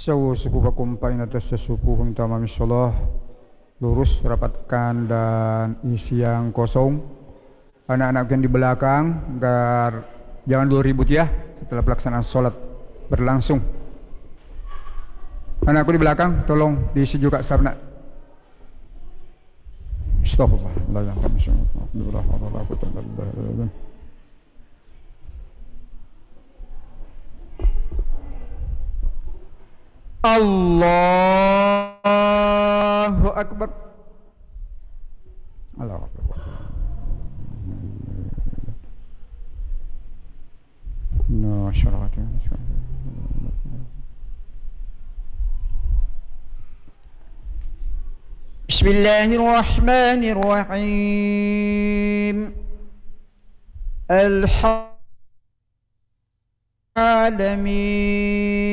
Sawu suku bakumpain atas sesuku hung tamami sholah lurus rapatkan dan isi yang kosong. Anak-anak yang di belakang agar jangan dulu ribut ya setelah pelaksanaan sholat berlangsung. Anakku di belakang tolong diisi juga sabna. Astagfirullah. Allahu Akbar. Allahu Akbar. No syarat. Bismillahirrahmanirrahim. Alhamdulillah.